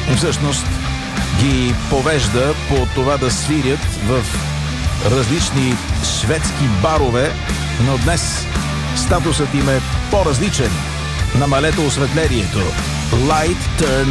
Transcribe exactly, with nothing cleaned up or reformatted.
всъщност ги повежда по това да свирят в различни шведски барове, но днес статусът им е по-различен. Намалете осветлението. Light turn